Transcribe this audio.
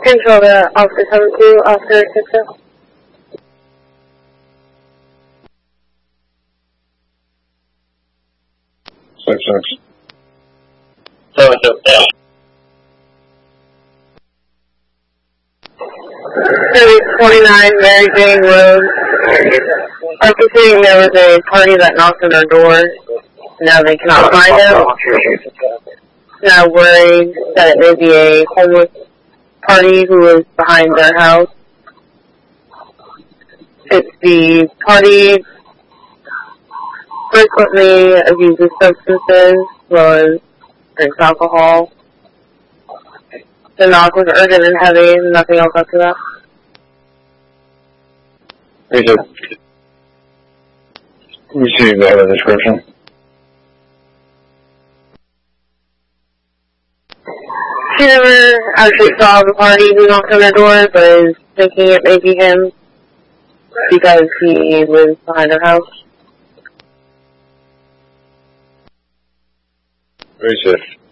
Control the Officer 72, Officer 60. Six. 29 Mary Jane Road. After seeing there was a party that knocked on our door. Now they cannot find him. Now worried that it may be a homeless party who is behind their house. It's the party frequently abuses substances, as well as drinks alcohol. The knock was urgent and heavy, nothing else after that. Receive that description. She never actually saw the party who knocked on their door, but is thinking it may be him because he lives behind her house. Research.